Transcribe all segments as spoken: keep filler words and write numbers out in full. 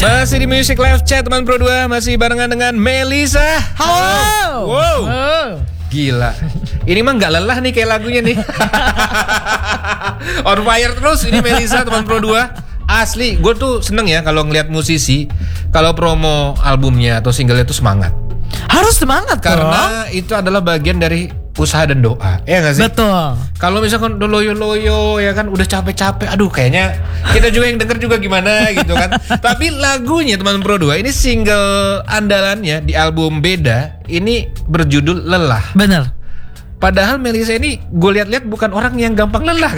Masih di Music Live Chat teman Pro dua, masih barengan dengan Melisa. Halo. Wow. Oh. Gila. Ini mah nggak lelah nih kayak lagunya nih. On fire terus ini Melisa teman Pro dua. Asli, gue tuh seneng ya kalau ngeliat musisi kalau promo albumnya atau singlenya tuh semangat. Harus semangat karena dong. Itu adalah bagian dari usaha dan doa, ya nggak sih? Betul. Kalau misalkan udah loyo-loyo ya kan, udah capek-capek, aduh kayaknya kita juga yang denger juga gimana gitu kan. Tapi lagunya teman Pro dua ini single andalannya di album Beda ini berjudul Lelah. Bener. Padahal Melisa ini gue lihat-lihat bukan orang yang gampang lelah.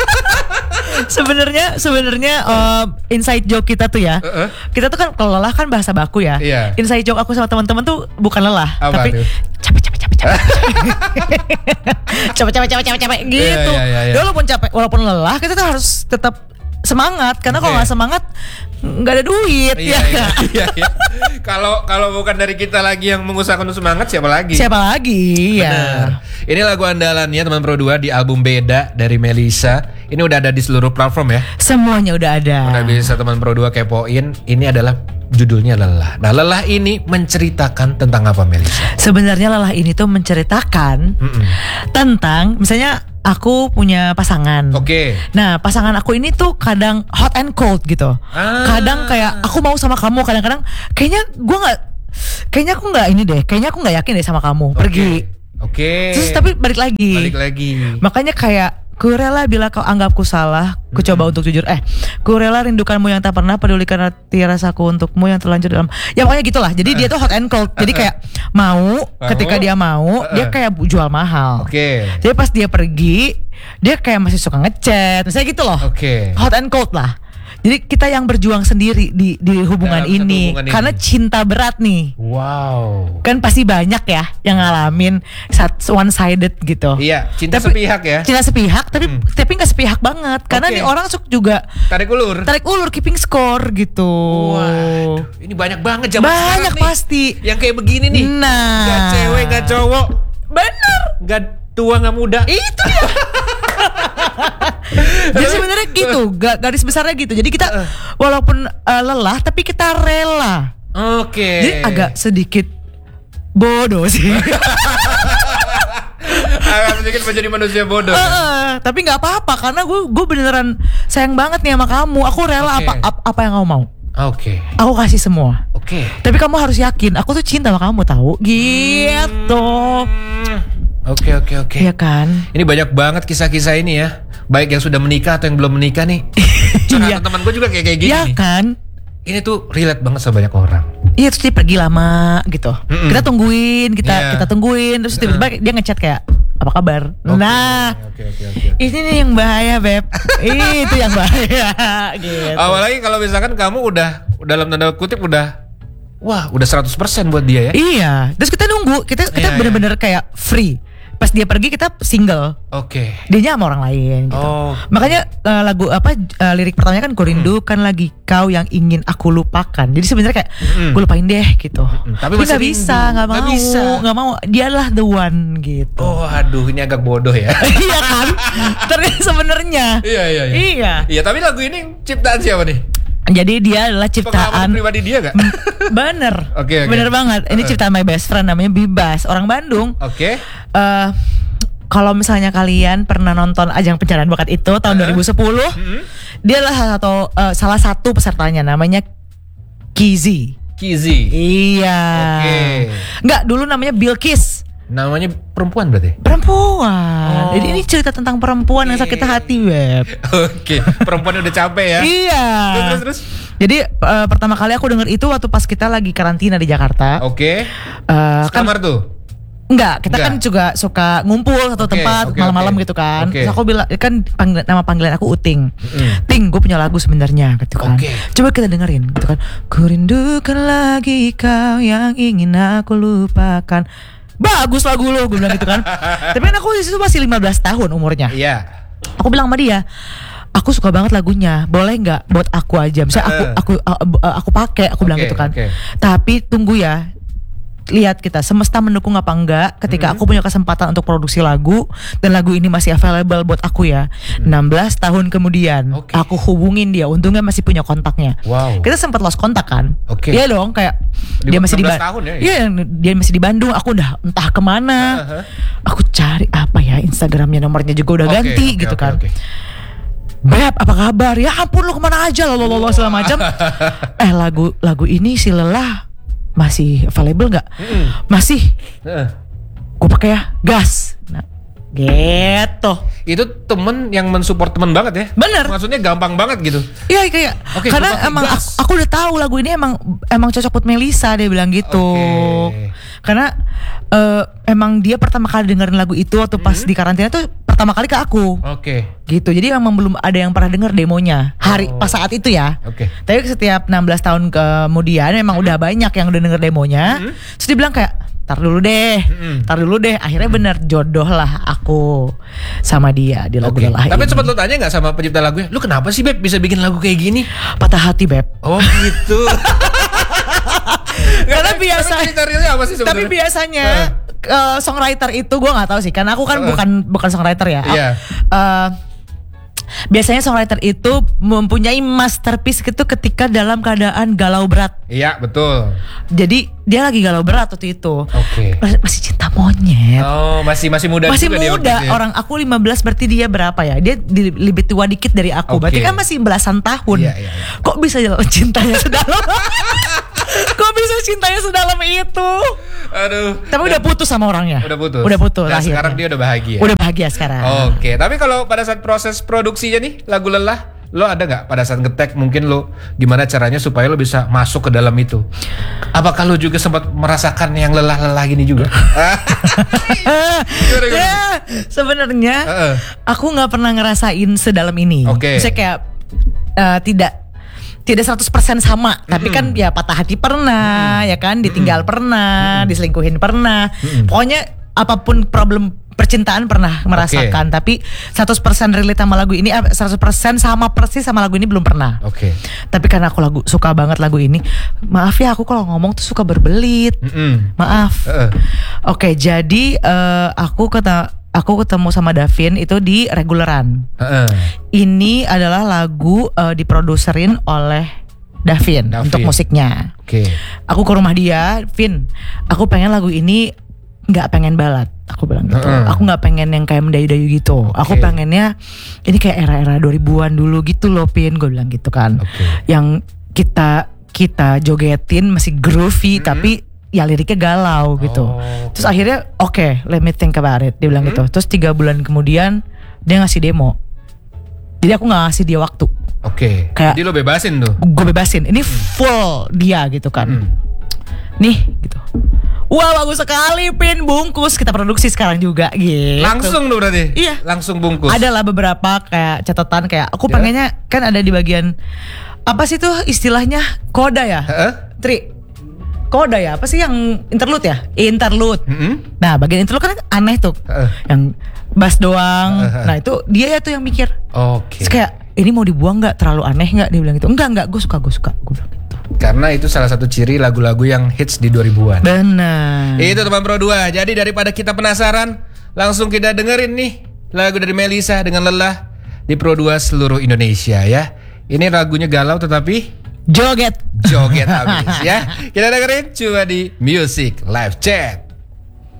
Sebenarnya sebenarnya uh, inside joke kita tuh ya. Uh-uh. Kita tuh kan kalau lelah kan bahasa baku ya. Yeah. Inside joke aku sama teman-teman tuh bukan lelah, apa tapi tuh? capek capek capek capek. capek capek capek capek capek gitu. Yeah, yeah, yeah, yeah. Walaupun capek, walaupun lelah, kita tuh harus tetap semangat karena okay. Kalau nggak semangat nggak ada duit. Iya, ya iya, iya, iya. Kalau kalau bukan dari kita lagi yang mengusahakan semangat, siapa lagi? Siapa lagi? Ya. Ini lagu andalannya teman Pro dua di album Beda dari Melisa. Ini udah ada di seluruh platform ya. Semuanya udah ada. Udah bisa teman Pro dua kepoin. Ini adalah judulnya Lelah. Nah, Lelah ini menceritakan tentang apa, Melisa? Sebenarnya Lelah ini tuh menceritakan Mm-mm. tentang misalnya aku punya pasangan. Oke. Okay. Nah, pasangan aku ini tuh kadang hot and cold gitu. Ah. Kadang kayak aku mau sama kamu, kadang-kadang kayaknya gue nggak, kayaknya aku nggak ini deh, kayaknya aku nggak yakin deh sama kamu. Okay. Pergi. Oke. Okay. Terus tapi balik lagi. Balik lagi. Makanya kayak ku rela bila kau anggapku salah, ku coba hmm. untuk jujur. Eh, ku rela rindukanmu yang tak pernah pedulikan arti rasaku untukmu yang terlanjur dalam. Ya pokoknya gitulah. Jadi uh. dia tuh hot and cold. Jadi kayak mau, mau. ketika dia mau, uh. dia kayak jual mahal. Oke. Okay. Jadi pas dia pergi, dia kayak masih suka ngechat. Misalnya gitu loh. Oke. Okay. Hot and cold lah. Jadi kita yang berjuang sendiri di di hubungan ini hubungan karena ini. Cinta berat nih. Wow. Kan pasti banyak ya yang ngalamin one sided gitu. Iya, cinta tapi, sepihak ya. Cinta sepihak tapi hmm. tapi nggak sepihak banget karena okay. nih orang suka juga tarik ulur. Tarik ulur keeping score gitu. Waduh, ini banyak banget zaman sekarang nih. Banyak pasti. Yang kayak begini nih. Nah. Gak cewek, gak cowok. Bener. Gak tua, gak muda. Itu dia. Jadi sebenarnya gitu, garis besarnya gitu. Jadi kita walaupun uh, lelah, tapi kita rela. Oke. Okay. Jadi agak sedikit bodoh sih. Agak sedikit menjadi manusia bodoh. Uh, tapi nggak apa-apa karena gue gue beneran sayang banget nih sama kamu. Aku rela okay. apa, apa apa yang kamu mau. Oke. Okay. Aku kasih semua. Oke. Okay. Tapi kamu harus yakin, aku tuh cinta sama kamu tahu. Gitu. Hmm. Oke oke oke. Iya kan. Ini banyak banget kisah-kisah ini ya. Baik yang sudah menikah atau yang belum menikah nih. Curhatan teman gue juga kayak kayak gini. Iya kan. Ini tuh relate banget sama banyak orang. Iya terus dia pergi lama gitu. Mm-mm. Kita tungguin, kita yeah. kita tungguin terus tiba-tiba dia ngechat kayak apa kabar? Okay. Nah, okay, okay, okay, okay. Ini nih yang bahaya beb. Itu yang bahaya. Gitu. Apalagi kalau misalkan kamu udah dalam tanda kutip udah wah udah seratus persen buat dia ya. Iya. Terus kita nunggu, kita kita yeah, benar-benar yeah. kayak free. Pas dia pergi kita single. Oke. Okay. Dianya sama orang lain gitu. Oh. Makanya uh, lagu apa uh, lirik pertamanya kan ku rindukan hmm. lagi kau yang ingin aku lupakan. Jadi sebenarnya kayak hmm. gue lupain deh gitu. Hmm. Tapi nggak bisa, nggak mau, nggak mau. Dialah the one gitu. Oh, aduh ini agak bodoh ya. Iya kan? Ternyata sebenarnya. Iya iya iya. Iya. Iya tapi lagu ini ciptaan siapa nih? Jadi dia adalah ciptaan pengalaman pribadi dia gak? Bener. Oke okay, okay. Bener banget. Ini ciptaan my best friend namanya Bibas, orang Bandung. Oke. Okay. Uh, kalau misalnya kalian pernah nonton Ajang Pencarian Bakat itu tahun uh-huh. dua ribu sepuluh, uh-huh. dia adalah salah satu uh, salah satu pesertanya namanya Kizi. Kizi. Iya. Oke. Okay. Enggak, dulu namanya Bilkis. Namanya perempuan berarti? Perempuan. Oh. Jadi ini cerita tentang perempuan yang sakit hati, Web. Oke, okay. Perempuan udah capek ya. Iya. Terus terus terus. Jadi uh, pertama kali aku denger itu waktu pas kita lagi karantina di Jakarta. Oke. Okay. Uh, Kamar tuh? Enggak, kita Enggak. kan juga suka ngumpul satu okay, tempat okay, malam-malam okay. gitu kan. Okay. Terus aku bilang kan panggilan, nama panggilan aku Uting. Mm. Ting, gue punya lagu sebenarnya gitu kan. Okay. Coba kita dengerin gitu kan. Ku rindukan lagi kau yang ingin aku lupakan. Bagus lagu lo, gue bilang gitu kan. Tapi kan aku di situ masih lima belas tahun umurnya. Iya. Yeah. Aku bilang sama dia, aku suka banget lagunya, boleh nggak buat aku aja. Misalnya aku aku aku, aku pakai, aku okay, bilang gitu kan. Okay. Tapi tunggu ya, lihat kita semesta mendukung apa enggak ketika hmm. aku punya kesempatan untuk produksi lagu dan lagu ini masih available buat aku ya. hmm. enam belas tahun kemudian okay. aku hubungin dia, untungnya masih punya kontaknya. Wow. Kita sempat lost kontak kan. Okay. Iya dong, kayak dia masih di Bandung ya, ya? Dia masih di Bandung, aku udah entah kemana. uh-huh. Aku cari apa ya Instagramnya, nomornya juga udah okay, ganti okay, gitu okay, kan okay. Beb, apa kabar? Ya ampun, lu kemana aja, lo lo lo segala macam. Eh lagu lagu ini si Lelah masih available nggak? Mm. Masih. Uh. Gue pakai ya, gas. Nah, gitu. Itu temen yang mensupport temen banget ya? Bener. Maksudnya gampang banget gitu. Iya kayak. Okay, karena emang aku, aku udah tahu lagu ini emang emang cocok buat Melisa, dia bilang gitu. Okay. Karena uh, emang dia pertama kali dengerin lagu itu waktu pas hmm. di karantina tuh pertama kali ke aku. Oke. Okay. Gitu. Jadi emang belum ada yang pernah denger demonya hari oh. pas saat itu ya. Oke. Okay. Tapi setiap enam belas tahun kemudian emang hmm. udah banyak yang udah denger demonya. Hmm. Terus dia bilang kayak tar dulu deh, hmm. tar dulu deh. Akhirnya hmm. bener jodoh lah aku sama dia di lagu okay. Lelah ini. Tapi sempat lu tanya nggak sama pencipta lagunya? Lu kenapa sih Beb bisa bikin lagu kayak gini? Patah hati Beb. Oh gitu. Karena biasa. Tapi, apa sih tapi biasanya uh, songwriter itu gue nggak tahu sih, karena aku kan uh. bukan bukan songwriter ya. Yeah. Uh, biasanya songwriter itu mempunyai masterpiece gitu ketika dalam keadaan galau berat. Iya betul. Jadi dia lagi galau berat waktu itu. Oke. Okay. Masih cinta monyet. Oh masih masih muda. Masih juga muda. Dia orang aku lima belas berarti dia berapa ya? Dia di, lebih tua dikit dari aku. Okay. Berarti kan masih belasan tahun. Iya, iya, iya. Kok bisa cintanya sedalam? Kok bisa cintanya sedalam itu? Aduh. Tapi udah putus sama orangnya. Udah putus. Udah putus. Dan sekarang dia udah bahagia. Udah bahagia sekarang. Oke. Okay. Tapi kalau pada saat proses produksinya nih lagu Lelah, lo ada nggak pada saat nge-tag mungkin lo gimana caranya supaya lo bisa masuk ke dalam itu? Apakah lo juga sempat merasakan yang lelah-lelah gini juga? Ya, sebenarnya uh-uh. aku nggak pernah ngerasain sedalam ini. Oke. Okay. Saya kayak uh, tidak tidak seratus persen sama, mm-hmm. tapi kan ya patah hati pernah, mm-hmm. ya kan ditinggal mm-hmm. pernah, mm-hmm. diselingkuhin pernah. Mm-hmm. Pokoknya apapun problem percintaan pernah merasakan, okay. tapi seratus persen relate sama lagu ini, seratus persen sama persis sama lagu ini belum pernah. Oke. Okay. Tapi karena aku lagu suka banget lagu ini, maaf ya aku kalau ngomong tuh suka berbelit. Mm-hmm. Maaf. Uh-uh. Oke, okay, jadi uh, aku kata Aku ketemu sama Davin itu di Reguleran. Uh-uh. Ini adalah lagu uh, diproduserin oleh Davin, Davin untuk musiknya. Oke. Okay. Aku ke rumah dia, Vin, aku pengen lagu ini nggak pengen balad. Aku bilang gitu. Uh-uh. Aku nggak pengen yang kayak mendayu-dayu gitu. Okay. Aku pengennya ini kayak era-era dua ribuan dulu gitu loh, Vin. Gue bilang gitu kan. Okay. Yang kita kita jogetin masih groovy, mm-hmm. tapi ya liriknya galau gitu. Oh, okay. Terus akhirnya oke, okay, let me think about it. Dia bilang hmm? gitu. Terus tiga bulan kemudian dia ngasih demo. Jadi aku gak ngasih dia waktu. Oke. Okay. Jadi lo bebasin tuh. Gue bebasin. Ini full dia gitu kan. Hmm. Nih gitu. Wah bagus sekali, Pin, bungkus. Kita produksi sekarang juga gitu. Langsung tuh berarti? Iya. Langsung bungkus. Ada lah beberapa kayak catatan kayak aku yeah. pengennya kan ada di bagian apa sih tuh istilahnya koda ya? Heeh. Tri. Koda ya, apa sih yang interlude ya? Interlude. Mm-hmm. Nah, bagian interlude kan aneh tuh. Uh. Yang bass doang. Uh-huh. Nah, itu dia ya tuh yang mikir. Oke. Okay. Kayak ini mau dibuang enggak? Terlalu aneh enggak? Dia bilang gitu. Enggak, enggak, gue suka, gue suka. Gue bilang gitu. Karena itu salah satu ciri lagu-lagu yang hits di dua ribuan. Benar. Itu teman Pro dua. Jadi daripada kita penasaran, langsung kita dengerin nih lagu dari Melisa dengan Lelah di Pro dua seluruh Indonesia ya. Ini lagunya galau tetapi joget joget habis ya. Kita dengerin cuma di Music Live Chat.